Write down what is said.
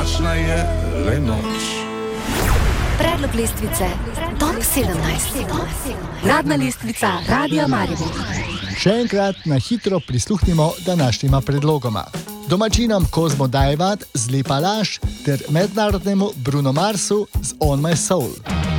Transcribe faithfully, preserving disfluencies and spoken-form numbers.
drugačna je le noč. Predlog lestvice Top sedemnajst. Uradna lestvica Radia Maribor. Še enkrat na hitro prisluhnimo današnjima predlogoma. Domačinom Kozmo Dajvat z Lepa laž ter mednarodnemu Bruno Marsu z On My Soul.